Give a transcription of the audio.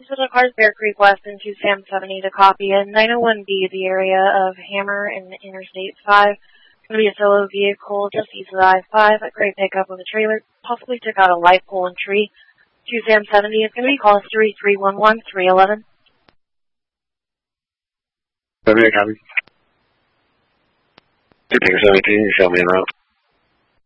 This is a cars Bear Creek West and 2 Sam 70 to copy in 901B, the area of Hammer and Interstate 5. It's going to be a solo vehicle just east of the I-5, a gray pickup with a trailer, possibly took out a light pole and tree. 2 Sam 70 is going to be called 3311-311. Copy. 2 17, you show me en route.